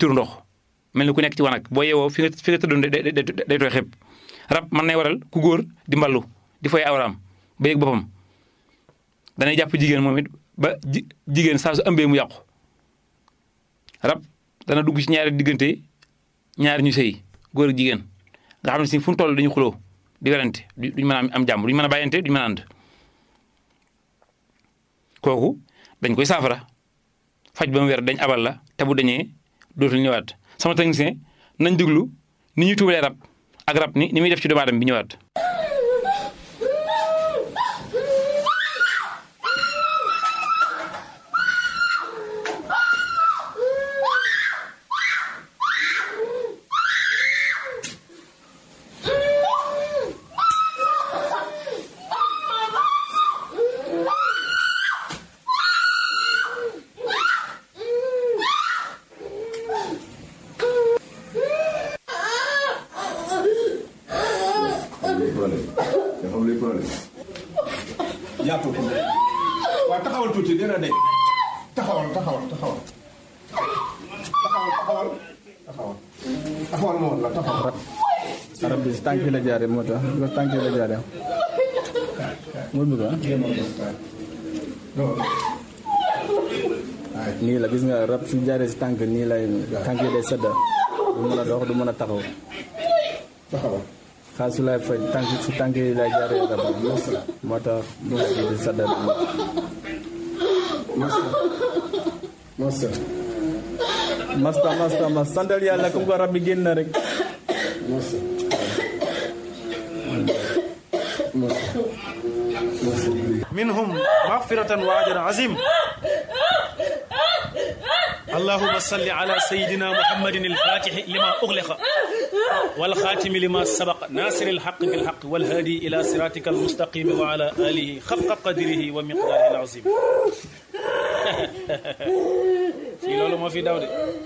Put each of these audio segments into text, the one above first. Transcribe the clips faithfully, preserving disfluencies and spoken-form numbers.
tur ndox mel ni ku nekk ci wanag boo yeewoo fi nga fi nga tëddoon day tooy xepp rab mën nay waral ku góor di mballu di fay awraam ba yëg boppam danay jàpp jigéen moom it ba jigéen saa su ëmbee mu yàqu rab dana dugg ci ñaari diggante ñaari ñu sëy góor ak jigéen nga xam ne si fu mu toll dañu xuloo di werante duñ mën a am jàmm duñ mën a bàyyante duñ mën a ànd kooku dañ koy saafara faj ba mu wér dañ abal la te bu dañee dootul ñëwaat sama technicien nañ déglu ni ñuy tuubalee rab ak rab ni ni muy def ci doomu aadama bi ñëwaat. yàqu ko waaw taxawal tuuti dina de taxawal taxawal taxawal taxawal taxawal taxawal taxawal moo la taxawal arab bi si tànk yi la jaaree moo tax bi tànk yi la jaaree moo bëgg ah nii la gis nga rab su jaaree si tànk nii lay tànk yi day sedda du mën a dox du mën a taxaw taxawal xaal su lay faj tànk si tànk yi lay jaaree rab moo tax mu di sedda masta masta masta masta santal yàlla comme ko rab bi génn na rek masta منهم مغفرة وأجر عظيم اللهم صل على سيدنا محمد الفاتح لما أغلق والخاتم لما سبق ناصر الحق بالحق والهادي إلى صراطك المستقيم وعلى آله خفق قدره ومقداره العظيم في لولو ما في داود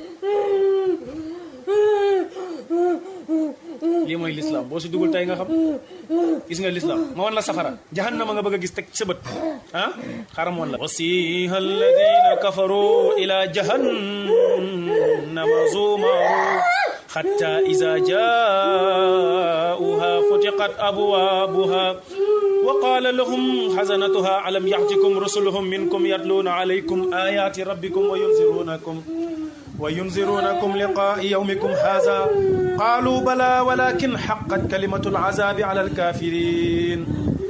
lii mooy l'islam boo si dugul tey nga xam gis nga l'islam ma wan la safara jahannama nga bëgg a gis teg sa bët ah xaram woon la wasiha alladina kafaru ila jahannama zumaru hatta iza jaauha futiqat abwabuha wa qala lahum hazanatuha alam ya'tikum rusuluhum minkum yatluna alaykum ayati rabbikum wa yunzirunakum وينذرونكم لقاء يومكم هذا قالوا بلى ولكن حقت كلمة العذاب على الكافرين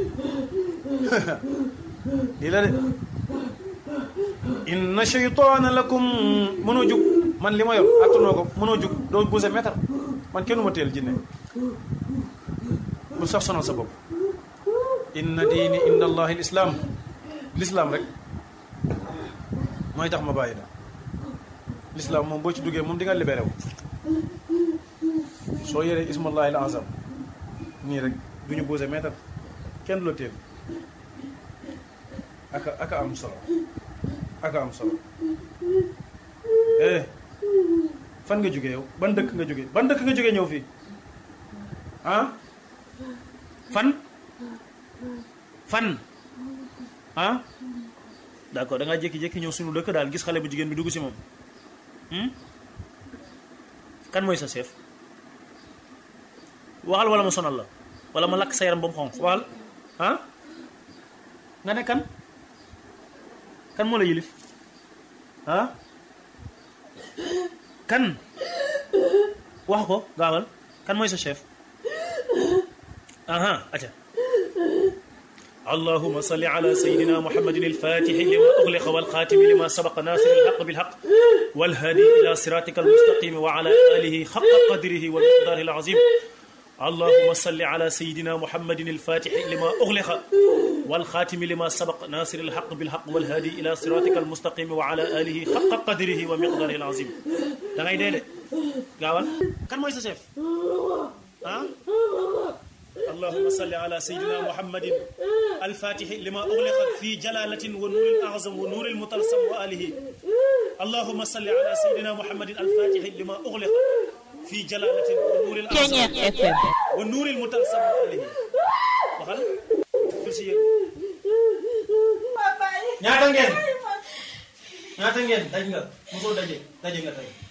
إن الشيطان لكم منو جوك من لما يور أتنوكم منو جوك دو بوزة متر من كنو متيل جنة بصف سنة سبب إن دين إن الله الإسلام الإسلام رك ما يتخ مبايدا l'islam moom boo ci duggee moom di nga libéré wu soo yoree ismullahi al azam nii rek du ñu posé mètre kenn du la teel aka aka am solo aka am solo eh fan nga jógee yow ban dëkk nga jógee ban dëkk nga jógee ñëw fii ah fan fan ah d'accord da ngaa jékki-jékki ñëw suñu dëkk daal gis xale bu jigéen bi dugg si moom kan mooy sa chef waxal wala ma sonal la wala ma lakk sa yaram ba mu xonq waxal ah nga ne kan kan moo la yilif ah kan wax ko gaawal kan mooy sa chef aha aca اللهم صل على سيدنا محمد الفاتح لما أغلق والخاتم لما سبق ناصر الحق بالحق والهادي إلى صراطك المستقيم وعلى آله حق قدره ومقداره العظيم اللهم صل على سيدنا محمد الفاتح لما أغلق والخاتم لما سبق ناصر الحق بالحق والهادي إلى صراطك المستقيم وعلى آله حق قدره ومقداره العظيم داغاي ديدي غاوال كان موي سا شيف ها اللهم صل على سيدنا محمد الفاتح لما أغلق في جلالة ونور الأعظم ونور المطلسم وآله اللهم صل على سيدنا محمد الفاتح لما أغلق في جلالة ونور الأعظم ونور المطلسم وآله وخل كرسي ñaata ngeen ñaata ngeen daj nga mosoo daje daje nga tey